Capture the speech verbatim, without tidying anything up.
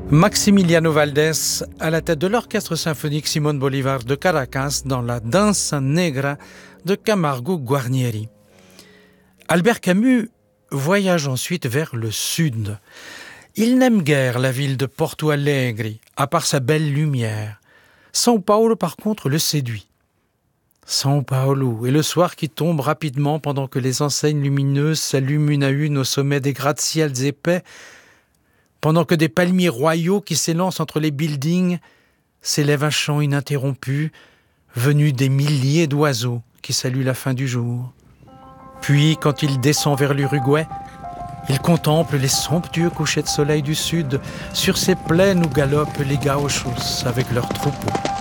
Maximiliano Valdés à la tête de l'orchestre symphonique Simón Bolívar de Caracas dans la Danza Negra de Camargo Guarnieri. Albert Camus voyage ensuite vers le sud. Il n'aime guère la ville de Porto Alegre, à part sa belle lumière. São Paulo, par contre, le séduit. São Paulo, et le soir qui tombe rapidement pendant que les enseignes lumineuses s'allument une à une au sommet des gratte-ciels épais, pendant que des palmiers royaux qui s'élancent entre les buildings s'élève un chant ininterrompu, venu des milliers d'oiseaux qui saluent la fin du jour. Puis, quand il descend vers l'Uruguay, il contemple les somptueux couchers de soleil du sud sur ces plaines où galopent les gauchos avec leurs troupeaux.